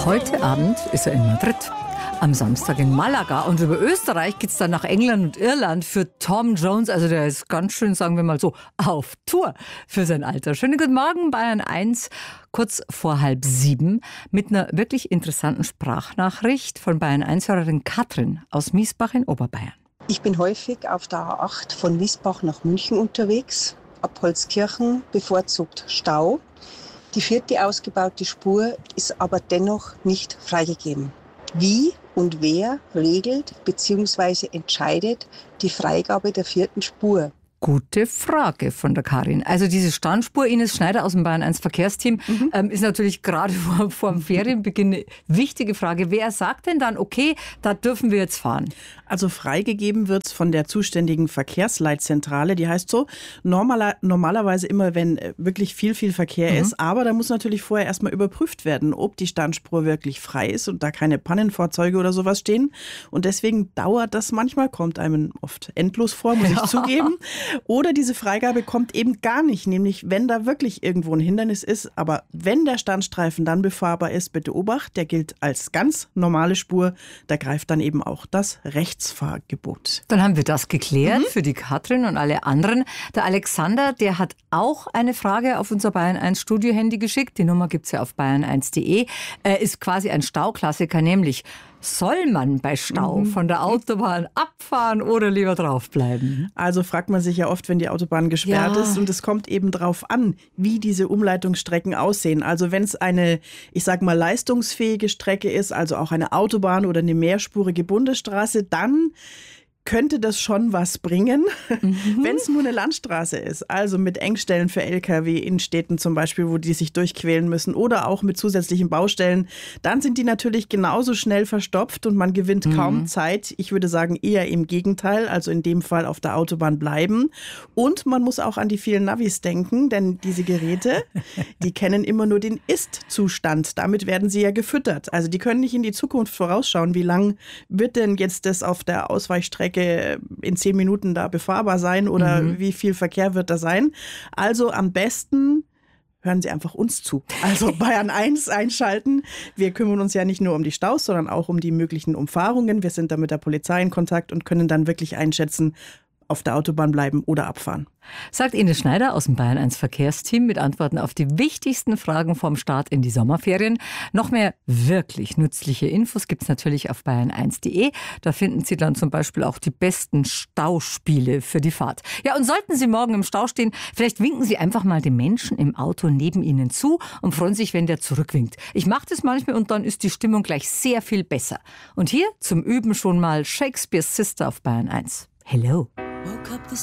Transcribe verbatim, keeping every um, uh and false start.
Heute Abend ist er in Madrid, am Samstag in Malaga und über Österreich geht's dann nach England und Irland für Tom Jones. Also der ist ganz schön, sagen wir mal so, auf Tour für sein Alter. Schönen guten Morgen, Bayern eins, kurz vor halb sieben, mit einer wirklich interessanten Sprachnachricht von Bayern eins-Hörerin Katrin aus Miesbach in Oberbayern. Ich bin häufig auf der A acht von Miesbach nach München unterwegs. Ab Holzkirchen bevorzugt Stau. Die vierte ausgebaute Spur ist aber dennoch nicht freigegeben. Wie und wer regelt bzw. entscheidet die Freigabe der vierten Spur? Gute Frage von der Karin. Also diese Standspur, Ines Schneider aus dem Bayern eins Verkehrsteam, mhm. ähm, ist natürlich gerade vor, vor dem Ferienbeginn eine wichtige Frage. Wer sagt denn dann, okay, da dürfen wir jetzt fahren? Also freigegeben wird's von der zuständigen Verkehrsleitzentrale. Die heißt so, normaler, normalerweise immer, wenn wirklich viel, viel Verkehr mhm. ist. Aber da muss natürlich vorher erstmal überprüft werden, ob die Standspur wirklich frei ist und da keine Pannenfahrzeuge oder sowas stehen. Und deswegen dauert das manchmal, kommt einem oft endlos vor, muss ich ja. zugeben. Oder diese Freigabe kommt eben gar nicht, nämlich wenn da wirklich irgendwo ein Hindernis ist. Aber wenn der Standstreifen dann befahrbar ist, bitte Obacht, der gilt als ganz normale Spur. Da greift dann eben auch das Rechtsfahrgebot. Dann haben wir das geklärt mhm. für die Katrin und alle anderen. Der Alexander, der hat auch eine Frage auf unser Bayern eins Studio-Handy geschickt. Die Nummer gibt's ja auf bayern eins punkt de. Er ist quasi ein Stauklassiker, nämlich: Soll man bei Stau mhm. von der Autobahn abfahren oder lieber draufbleiben? Also fragt man sich ja oft, wenn die Autobahn gesperrt ja. ist. Und es kommt eben drauf an, wie diese Umleitungsstrecken aussehen. Also wenn es eine, ich sag mal, leistungsfähige Strecke ist, also auch eine Autobahn oder eine mehrspurige Bundesstraße, dann könnte das schon was bringen, mhm. wenn es nur eine Landstraße ist. Also mit Engstellen für L K W in Städten zum Beispiel, wo die sich durchquälen müssen, oder auch mit zusätzlichen Baustellen. Dann sind die natürlich genauso schnell verstopft und man gewinnt mhm. kaum Zeit. Ich würde sagen eher im Gegenteil, also in dem Fall auf der Autobahn bleiben. Und man muss auch an die vielen Navis denken, denn diese Geräte, die kennen immer nur den Ist-Zustand. Damit werden sie ja gefüttert. Also die können nicht in die Zukunft vorausschauen, wie lang wird denn jetzt das auf der Ausweichstrecke in zehn Minuten da befahrbar sein oder mhm. wie viel Verkehr wird da sein. Also am besten hören Sie einfach uns zu. Also Bayern eins einschalten. Wir kümmern uns ja nicht nur um die Staus, sondern auch um die möglichen Umfahrungen. Wir sind da mit der Polizei in Kontakt und können dann wirklich einschätzen, auf der Autobahn bleiben oder abfahren. Sagt Ines Schneider aus dem Bayern eins Verkehrsteam mit Antworten auf die wichtigsten Fragen vom Start in die Sommerferien. Noch mehr wirklich nützliche Infos gibt's natürlich auf bayern eins punkt de. Da finden Sie dann zum Beispiel auch die besten Stauspiele für die Fahrt. Ja, und sollten Sie morgen im Stau stehen, vielleicht winken Sie einfach mal dem Menschen im Auto neben Ihnen zu und freuen sich, wenn der zurückwinkt. Ich mache das manchmal und dann ist die Stimmung gleich sehr viel besser. Und hier zum Üben schon mal Shakespeare's Sister auf Bayern eins. Hello. Woke up this